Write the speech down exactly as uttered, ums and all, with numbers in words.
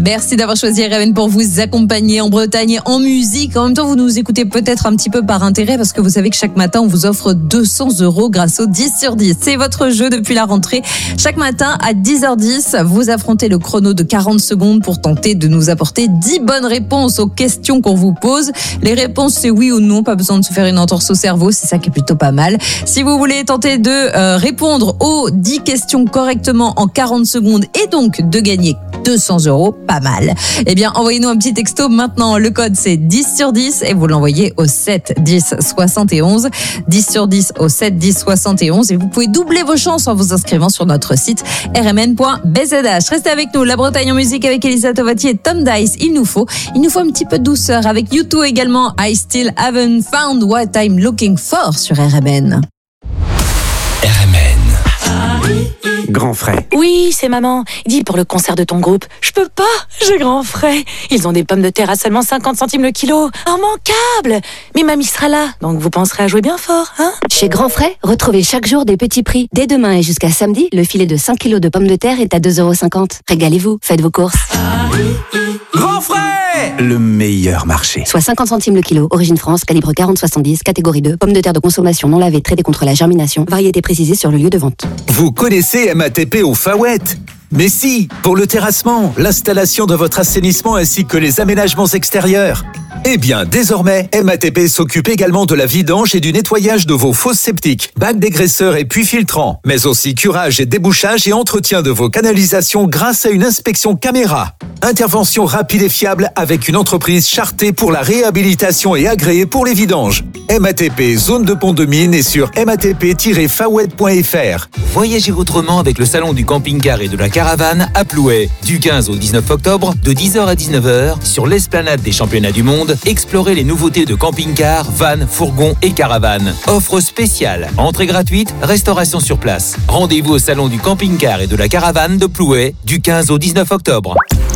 Merci d'avoir choisi R M N pour vous accompagner en Bretagne et en musique. En même temps, vous nous écoutez peut-être un petit peu par intérêt parce que vous savez que chaque matin, on vous offre deux cents euros grâce au dix sur dix. C'est votre jeu depuis la rentrée. Chaque matin, à dix heures dix, vous affrontez le chrono de quarante secondes pour tenter de nous apporter dix bonnes réponses aux questions qu'on vous pose. Les réponses, c'est oui ou non. Pas besoin de se faire une entorse au cerveau. C'est ça qui est plutôt pas mal. Si vous voulez tenter de euh, répondre aux dix questions correctement en quarante secondes et donc de gagner deux cents euros, pas mal. Eh bien, envoyez-nous un petit texto maintenant. Le code, c'est dix sur dix et vous l'envoyez au sept dix soixante et onze. dix sur dix au sept dix soixante et onze. Et vous pouvez doubler vos chances en vous inscrivant sur notre site r m n point b z h. Restez avec nous. La Bretagne en musique avec Elisa Tovati et Tom Dice. Il nous faut, il nous faut un petit peu de douceur avec U deux également. I still haven't found what I'm looking for sur R M N. R M N. Grand frais. Oui, c'est maman. Dis pour le concert de ton groupe. Je peux pas, j'ai grand frais. Ils ont des pommes de terre à seulement cinquante centimes le kilo. Immanquable. Mais mamie sera là, donc vous penserez à jouer bien fort, hein? Chez Grand Frais, retrouvez chaque jour des petits prix. Dès demain et jusqu'à samedi, le filet de cinq kilos de pommes de terre est à deux euros cinquante. Régalez-vous, faites vos courses. Grand frais, le meilleur marché. Soit cinquante centimes le kilo. Origine France, calibre quarante soixante-dix, catégorie deux. Pommes de terre de consommation non lavées, traitées contre la germination. Variété précisée sur le lieu de vente. Vous connaissez M A T P au Fawet? Mais si, pour le terrassement, l'installation de votre assainissement ainsi que les aménagements extérieurs. Eh bien, désormais, M A T P s'occupe également de la vidange et du nettoyage de vos fosses septiques, bacs dégraisseurs et puits filtrants, mais aussi curage et débouchage et entretien de vos canalisations grâce à une inspection caméra. Intervention rapide et fiable avec une entreprise chartée pour la réhabilitation et agréée pour les vidanges. M A T P Zone de Pont de Mine est sur m a t p tiret fawet point f r. Voyagez autrement avec le salon du camping-car et de la caravane à Plouay. Du quinze au dix-neuf octobre, de dix heures à dix-neuf heures, sur l'esplanade des championnats du monde, explorez les nouveautés de camping-car, van, fourgon et caravane. Offre spéciale, entrée gratuite, restauration sur place. Rendez-vous au salon du camping-car et de la caravane de Plouay du quinze au dix-neuf octobre.